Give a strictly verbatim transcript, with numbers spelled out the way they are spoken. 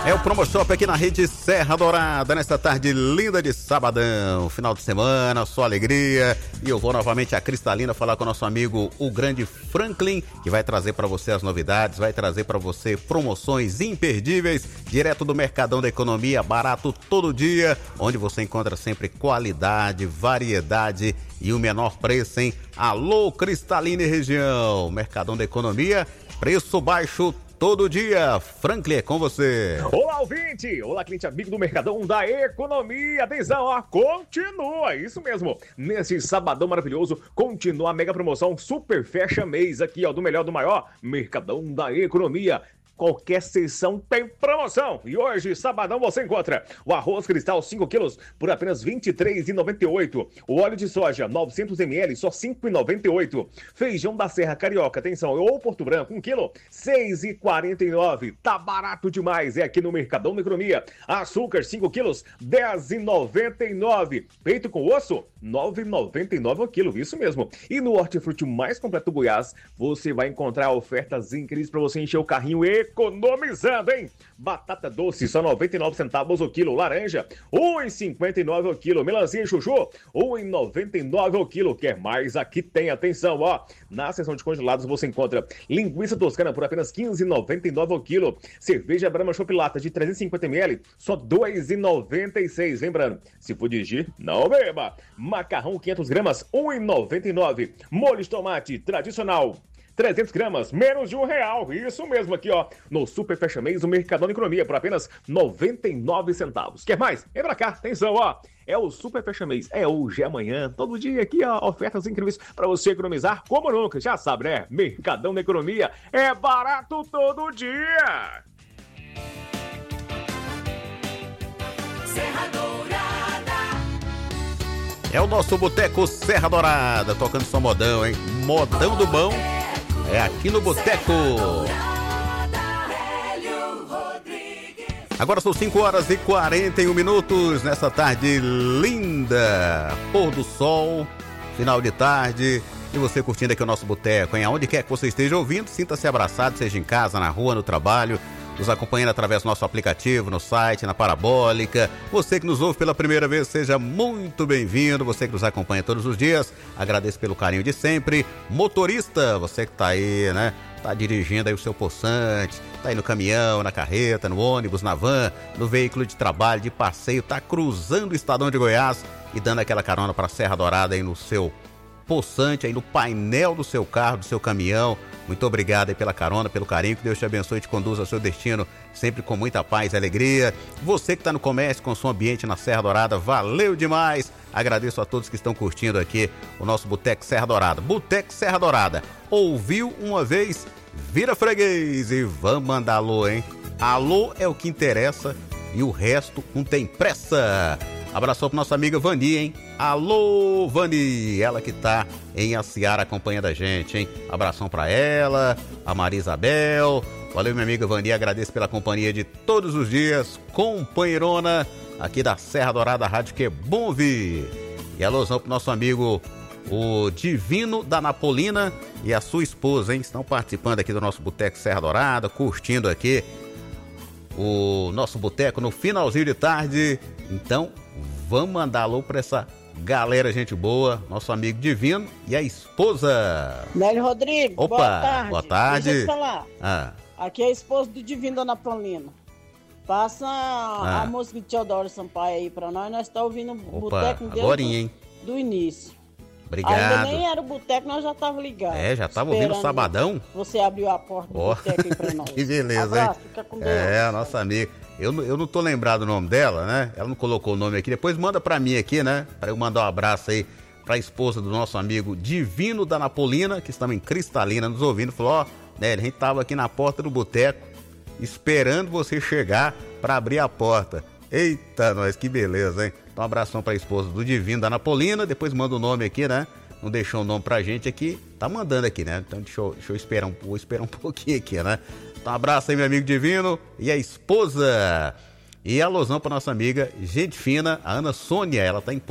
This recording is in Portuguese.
É o Promoshop aqui na rede Serra Dourada, nesta tarde linda de sabadão, final de semana, só alegria. E eu vou novamente a Cristalina falar com o nosso amigo, o grande Franklin, que vai trazer para você as novidades, vai trazer para você promoções imperdíveis, direto do Mercadão da Economia, barato todo dia, onde você encontra sempre qualidade, variedade e o menor preço, hein? Alô, Cristalina e região, Mercadão da Economia, preço baixo todo dia. Franklin, é com você. Olá, ouvinte! Olá, cliente amigo do Mercadão da Economia. Atenção, ó, continua, isso mesmo. Nesse sabadão maravilhoso, continua a mega promoção Super Fecha Mês aqui, ó, do melhor do maior, Mercadão da Economia. Qualquer seção tem promoção. E hoje, sabadão, você encontra o arroz cristal cinco quilos por apenas vinte e três reais e noventa e oito centavos. O óleo de soja novecentos mililitros, só cinco reais e noventa e oito centavos. Feijão da Serra Carioca, atenção, ou Porto Branco, um quilo, seis reais e quarenta e nove centavos. Tá barato demais, é aqui no Mercadão da Economia. Açúcar cinco quilos, dez reais e noventa e nove centavos. Peito com osso, nove reais e noventa e nove centavos ao quilo, isso mesmo. E no hortifruti mais completo do Goiás, você vai encontrar ofertas incríveis para você encher o carrinho e economizando, hein? Batata doce, só noventa e nove centavos o quilo. Laranja, um real e cinquenta e nove centavos o quilo. Melancia chuchu, um real e noventa e nove centavos o quilo. Quer mais? Aqui tem, atenção, ó. Na seção de congelados você encontra linguiça toscana por apenas quinze reais e noventa e nove centavos o quilo. Cerveja Brahma Chopp Lata de trezentos e cinquenta mililitros, só dois reais e noventa e seis centavos. Lembrando, se for dirigir, não beba. Macarrão quinhentas gramas, um real e noventa e nove centavos. Molho de tomate tradicional, trezentas gramas, menos de um real. Isso mesmo aqui, ó, no Super Fecha Mês, o Mercadão da Economia, por apenas noventa e nove centavos. Quer mais? Vem pra cá, atenção, ó. É o Super Fecha Mês, é hoje, é amanhã, todo dia aqui, ó, ofertas incríveis pra você economizar como nunca. Já sabe, né? Mercadão da Economia é barato todo dia. Serra Dourada. É o nosso Boteco Serra Dourada, tocando só modão, hein? Modão do bom. É aqui no Boteco. Agora são cinco horas e quarenta e um minutos nessa tarde linda. Pôr do sol, final de tarde. E você curtindo aqui o nosso Boteco, hein? Aonde quer que você esteja ouvindo, sinta-se abraçado, seja em casa, na rua, no trabalho, nos acompanhando através do nosso aplicativo, no site, na Parabólica. Você que nos ouve pela primeira vez, seja muito bem-vindo. Você que nos acompanha todos os dias, agradeço pelo carinho de sempre. Motorista, você que tá aí, né? Tá dirigindo aí o seu possante, tá aí no caminhão, na carreta, no ônibus, na van, no veículo de trabalho, de passeio, tá cruzando o estadão de Goiás e dando aquela carona pra Serra Dourada aí no seu possante, aí no painel do seu carro, do seu caminhão. Muito obrigado aí pela carona, pelo carinho, que Deus te abençoe e te conduza ao seu destino, sempre com muita paz e alegria. Você que está no comércio, com som ambiente na Serra Dourada, valeu demais. Agradeço a todos que estão curtindo aqui o nosso Boteco Serra Dourada. Boteco Serra Dourada, ouviu uma vez, vira freguês e vamos mandar alô, hein? Alô é o que interessa e o resto não tem pressa. Abração para nossa amiga Vani, hein? Alô, Vani, ela que tá em Aciara acompanhando a gente, hein? Abração para ela, a Maria Isabel. Valeu, minha amiga Vani, agradeço pela companhia de todos os dias, companheirona aqui da Serra Dourada Rádio, que é bom ouvir. E alôzão pro nosso amigo, o Divino da Napolina e a sua esposa, hein? Estão participando aqui do nosso Boteco Serra Dourada, curtindo aqui o nosso boteco no finalzinho de tarde. Então, vamos mandar alô pra essa galera, gente boa, nosso amigo Divino e a esposa. Nélio Rodrigo, Opa, boa tarde. Boa tarde. Deixa eu te falar. Ah. Aqui é a esposa do Divino da Napolina. Passa ah. a música de Teodoro Sampaio aí pra nós. Nós estamos ouvindo o Opa, boteco dele agorinha, hein? Do, do início. Obrigado. Ainda nem era o boteco, nós já tava ligado. É, já tava ouvindo o sabadão. Você abriu a porta do oh. boteco aí pra nós. Que beleza, abraço, hein? Fica com Deus. É, a nossa amiga. Eu, eu não tô lembrado o nome dela, né? Ela não colocou o nome aqui. Depois manda pra mim aqui, né? Pra eu mandar um abraço aí pra esposa do nosso amigo Divino da Napolina, que estamos em Cristalina nos ouvindo. Falou, ó, né? A gente tava aqui na porta do boteco, esperando você chegar pra abrir a porta. Eita, nós, que beleza, hein? Então, um abração pra esposa do Divino da Napolina. Depois manda o nome aqui, né? Não deixou o nome pra gente aqui. Tá mandando aqui, né? Então deixa eu, deixa eu esperar um, vou esperar um pouquinho aqui, né? Então um abraço aí, meu amigo Divino e a esposa. E alusão pra nossa amiga, gente fina, a Ana Sônia. Ela tá em